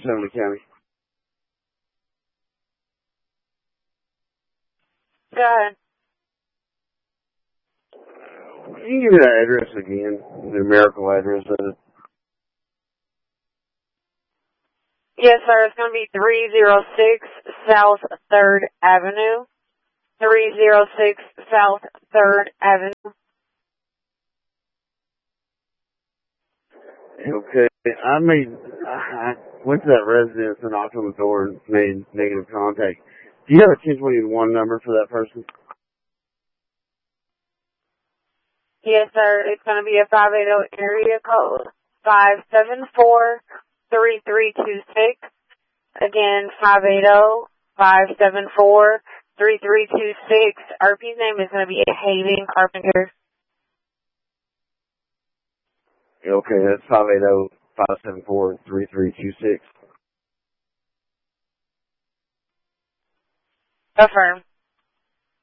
Yosemite County. Go ahead. Can you give me that address again? The numerical address of it. Yes, sir. It's going to be 306 South 3rd Avenue. 306 South 3rd Avenue. Okay. I went to that residence and knocked on the door and made negative contact. Do you have a 1021 number for that person? Yes, sir. It's going to be a 580 area code. 574-3326. Again, 580-574-3326. RP's name is going to be Hayden Carpenter. Okay, that's 580-574-3326. Affirm.